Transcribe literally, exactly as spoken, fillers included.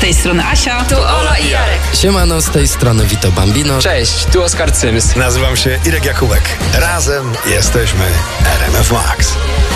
tej strony Asia. Tu Ola i Jarek. Siemano, z tej strony Vito Bambino. Cześć, tu Oskar Cyms. Nazywam się Irek Jakubek. Razem jesteśmy R M F Max.